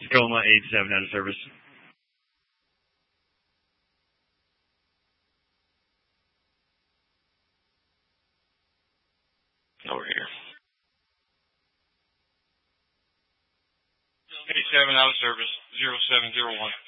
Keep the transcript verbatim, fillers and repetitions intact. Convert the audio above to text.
Tacoma eighty-seven out of service. Over here. eighty-seven out of service, zero seven zero one.